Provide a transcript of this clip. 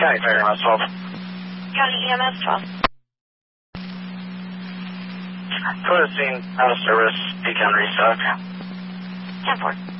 County Fire EMS 12. County EMS 12. Go to scene, out of service, beacon restock. 10-4.